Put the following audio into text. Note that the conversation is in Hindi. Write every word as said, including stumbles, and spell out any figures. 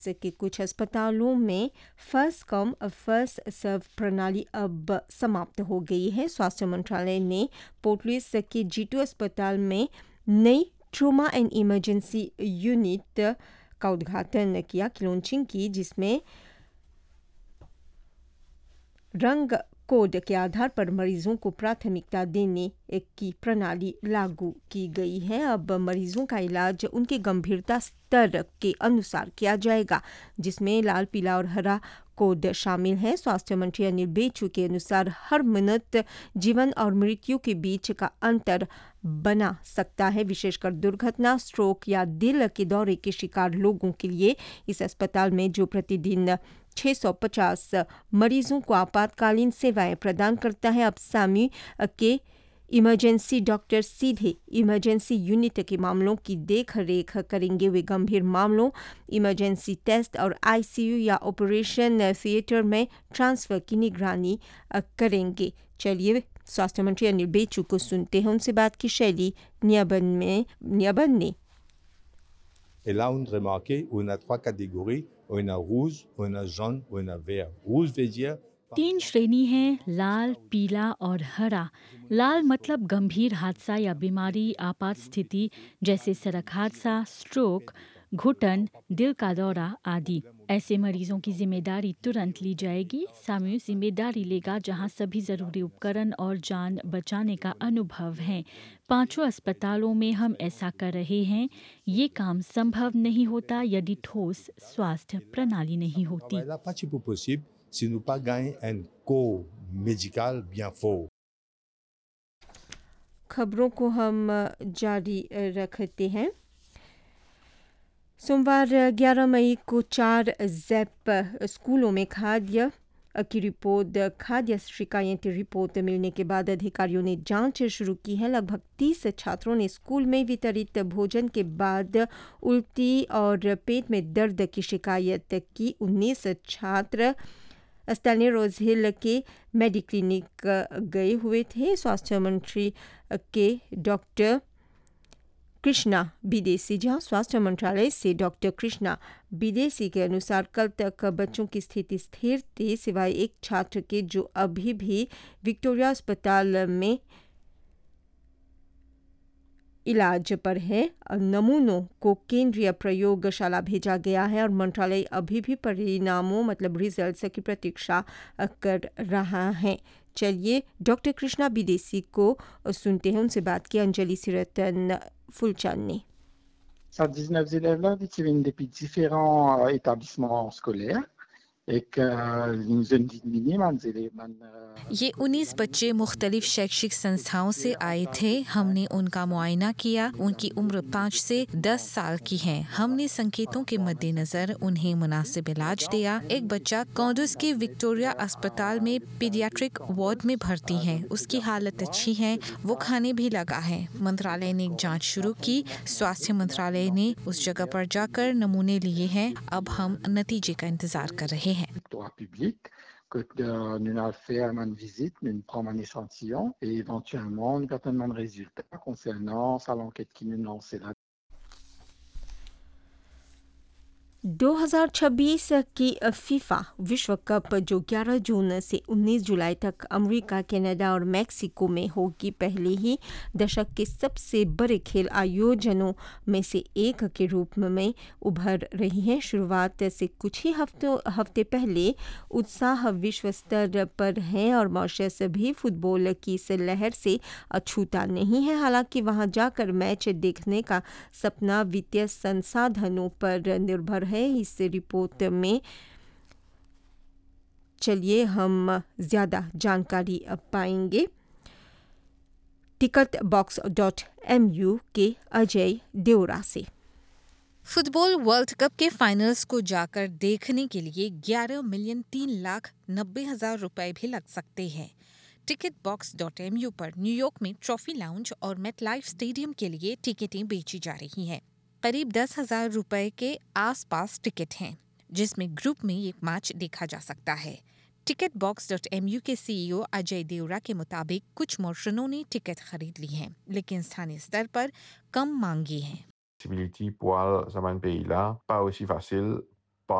से कि कुछ अस्पतालों में फर्स्ट कम फर्स्ट सर्व प्रणाली अब समाप्त हो गई है। स्वास्थ्य मंत्रालय ने पोर्ट लुइस के जी टू अस्पताल में नई ट्रोमा एंड इमरजेंसी यूनिट का उद्घाटन किया, की लॉन्चिंग की, जिसमें रंग कोड के आधार पर मरीजों को प्राथमिकता देने की प्रणाली लागू की गई है। अब मरीजों का इलाज उनके गंभीरता स्तर के अनुसार किया जाएगा, जिसमें लाल, पीला और हरा कोड शामिल है। स्वास्थ्य मंत्री अनिल बेचू के अनुसार हर मिनट जीवन और मृत्यु के बीच का अंतर बना सकता है, विशेषकर दुर्घटना, स्ट्रोक या दिल के दौरे के शिकार लोगों के लिए। इस अस्पताल में जो प्रतिदिन छह सौ पचास मरीजों को आपातकालीन सेवाएं प्रदान करता है, अब सामी के इमरजेंसी डॉक्टर सीधे इमरजेंसी यूनिट के मामलों की देख रेख करेंगे। वे गंभीर मामलों, इमरजेंसी टेस्ट और आईसीयू या ऑपरेशन थिएटर में ट्रांसफर की निगरानी करेंगे। चलिए स्वास्थ्य मंत्री अनिल बेचू को सुनते हैं, उनसे बात की शैली नियाबन में नियाबन ने। Et là, on remarque on a trois catégories, on a rouge, on a jaune, on a vert. Rouge veut dire तीन श्रेणी हैं, लाल, पीला और हरा। लाल मतलब गंभीर हादसा या बीमारी, आपात स्थिति जैसे सड़क हादसा, स्ट्रोक, घुटन, दिल का दौरा आदि। ऐसे मरीजों की जिम्मेदारी तुरंत ली जाएगी। सामूहिक जिम्मेदारी लेगा जहां सभी जरूरी उपकरण और जान बचाने का अनुभव है। पांचों अस्पतालों में हम ऐसा कर रहे हैं। ये काम संभव नहीं होता यदि ठोस स्वास्थ्य प्रणाली नहीं होती। là pas du tout possible si nous pas gagnons un corps médical bien fort. खबरों को हम जारी रखते हैं। सोमवार ग्यारह मई को चार जैप स्कूलों में खाद्य की रिपोर्ट खाद्य शिकायत रिपोर्ट मिलने के बाद अधिकारियों ने जांच शुरू की है। लगभग तीस छात्रों ने स्कूल में वितरित भोजन के बाद उल्टी और पेट में दर्द की शिकायत की। उन्नीस छात्र स्टैनली रोज हिल के मेडिक्लिनिक गए हुए थे। स्वास्थ्य मंत्री के डॉक्टर कृष्णा विदेशी जहां स्वास्थ्य मंत्रालय से डॉक्टर कृष्णा विदेशी के अनुसार कल तक बच्चों की स्थिति स्थिर थी, सिवाय एक छात्र के जो अभी भी विक्टोरिया अस्पताल में इलाज पर है। नमूनों को केंद्रीय प्रयोगशाला भेजा गया है और मंत्रालय अभी भी परिणामों मतलब रिजल्ट्स की प्रतीक्षा कर रहा है। चलिए डॉक्टर कृष्णा विदेशी को सुनते हैं, उनसे बात की अंजलि सिरतन फुलचंद ने। Ces dix-neuf élèves-là qui viennent depuis différents euh, établissements scolaires et qu'une zone minimum ये उन्नीस बच्चे मुख्तलिफ शैक्षिक संस्थाओं से आए थे। हमने उनका मुआयना किया। उनकी उम्र पाँच से दस साल की है। हमने संकेतों के मद्देनजर उन्हें मुनासिब इलाज दिया। एक बच्चा कॉन्डस के विक्टोरिया अस्पताल में पीडियाट्रिक वार्ड में भर्ती है। उसकी हालत अच्छी है, वो खाने भी लगा है। मंत्रालय ने एक जांच शुरू की। स्वास्थ्य मंत्रालय ने उस जगह पर जाकर नमूने लिए हैं। अब हम नतीजे का इंतजार कर रहे हैं। que euh, nous allons faire une visite, nous prenons un échantillon et éventuellement nous avons un résultat concernant ça l'enquête qui nous lance là. दो हज़ार छब्बीस की फीफा विश्व कप जो ग्यारह जून से उन्नीस जुलाई तक अमेरिका, कनाडा और मेक्सिको में होगी, पहले ही दशक के सबसे बड़े खेल आयोजनों में से एक के रूप में उभर रही है। शुरुआत से कुछ ही हफ्तों हफ्ते पहले उत्साह विश्व स्तर पर है और मॉरिशस भी फुटबॉल की इस लहर से अछूता नहीं है। हालांकि वहां जाकर मैच देखने का सपना वित्तीय संसाधनों पर निर्भर है। इस रिपोर्ट में चलिए हम ज्यादा जानकारी पाएंगे ticket box dot M you के अजय देवरा से। फुटबॉल वर्ल्ड कप के फाइनल्स को जाकर देखने के लिए ग्यारह मिलियन तीन लाख नब्बे हजार रुपए भी लग सकते हैं। Ticket box dot M you पर न्यूयॉर्क में ट्रॉफी लाउंज और मेटलाइफ स्टेडियम के लिए टिकटें बेची जा रही हैं। करीब दस हजार रुपए के आसपास टिकट हैं, जिसमें ग्रुप में एक मैच देखा जा सकता है। Ticket box dot M you के सीईओ अजय देवरा के मुताबिक कुछ मोर्शनों ने टिकट खरीद ली हैं, लेकिन स्थानीय स्तर पर कम मांगी है। Pour aller dans ce pays-là, pas aussi facile